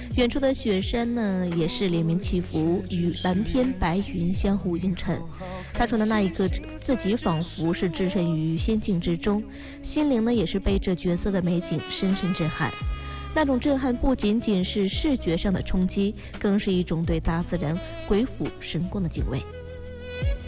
远处的雪山呢，也是连绵起伏，与蓝天白云相互映衬。踏出的那一刻，自己仿佛是置身于仙境之中，心灵呢也是被这绝色的美景深深震撼。那种震撼不仅仅是视觉上的冲击，更是一种对大自然鬼斧神工的敬畏。